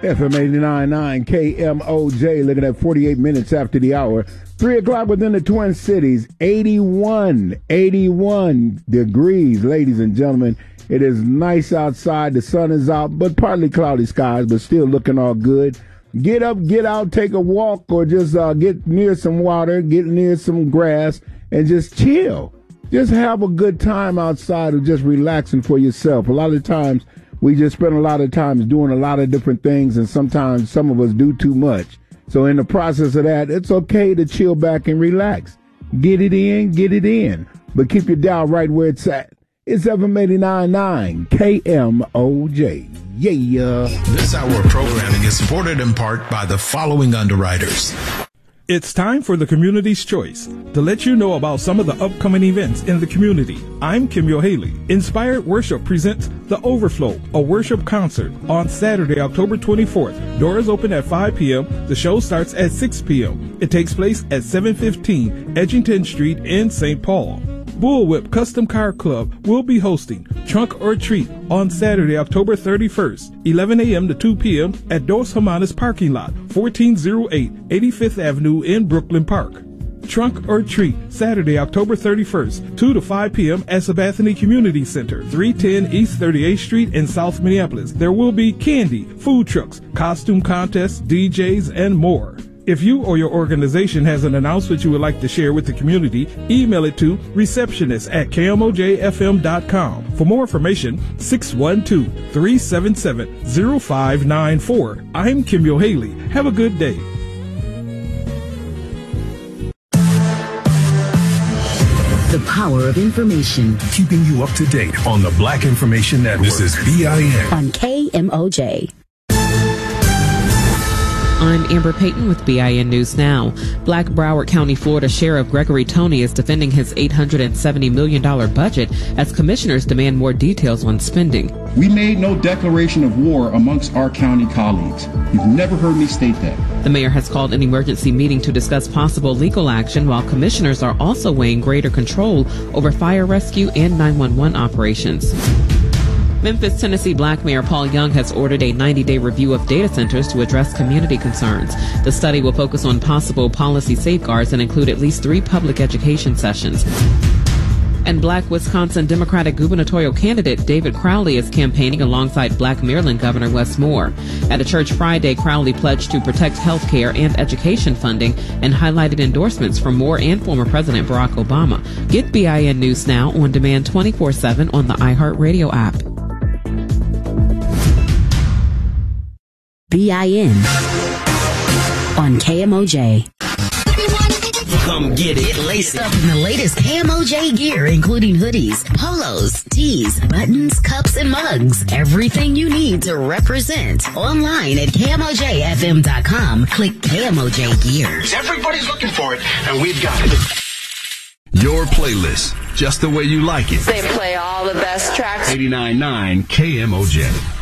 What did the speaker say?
FM 89.9 KMOJ, looking at 48 minutes after the hour. 3 o'clock within the Twin Cities, 81 degrees, ladies and gentlemen. It is nice outside. The sun is out, but partly cloudy skies, but still looking all good. Get up, get out, take a walk, or just get near some water, get near some grass, and just chill. Just have a good time outside of just relaxing for yourself. A lot of times, we just spend a lot of time doing a lot of different things, and sometimes some of us do too much. So in the process of that, it's okay to chill back and relax. Get it in. But keep your dial right where it's at. It's FM 89.9 KMOJ. Yeah. This hour of programming is supported in part by the following underwriters. It's time for the Community's Choice to let you know about some of the upcoming events in the community. I'm Kimyo Haley. Inspired Worship presents The Overflow, a worship concert on Saturday, October 24th. Doors open at 5 p.m. The show starts at 6 p.m. It takes place at 715 Edgington Street in St. Paul. Bullwhip Custom Car Club will be hosting Trunk or Treat on Saturday, October 31st, 11 a.m. to 2 p.m. at Dos Hermanas parking lot, 1408 85th Avenue in Brooklyn Park. Trunk or Treat, Saturday, October 31st, 2 to 5 p.m. at Sabathani Community Center, 310 East 38th Street in South Minneapolis. There will be candy, food trucks, costume contests, DJs, and more. If you or your organization has an announcement you would like to share with the community, email it to receptionist@kmojfm.com. For more information, 612-377-0594. I'm Kimyo Haley. Have a good day. The power of information. Keeping you up to date on the Black Information Network. This is BIN. On KMOJ. I'm Amber Payton with BIN News Now. Black Broward County, Florida Sheriff Gregory Toney is defending his $870 million budget as commissioners demand more details on spending. We made no declaration of war amongst our county colleagues. You've never heard me state that. The mayor has called an emergency meeting to discuss possible legal action, while commissioners are also weighing greater control over fire rescue and 911 operations. Memphis, Tennessee Black Mayor Paul Young has ordered a 90-day review of data centers to address community concerns. The study will focus on possible policy safeguards and include at least 3 public education sessions. And Black Wisconsin Democratic gubernatorial candidate David Crowley is campaigning alongside Black Maryland Governor Wes Moore. At a church Friday, Crowley pledged to protect health care and education funding and highlighted endorsements from Moore and former President Barack Obama. Get BIN News Now on demand 24/7 on the iHeartRadio app. BIN on KMOJ. Come get it. Get laced up in the latest KMOJ gear, including hoodies, polos, tees, buttons, cups, and mugs. Everything you need to represent. Online at KMOJFM.com. Click KMOJ Gears. Everybody's looking for it, and we've got it. Your playlist, just the way you like it. They play all the best tracks. 89.9 KMOJ.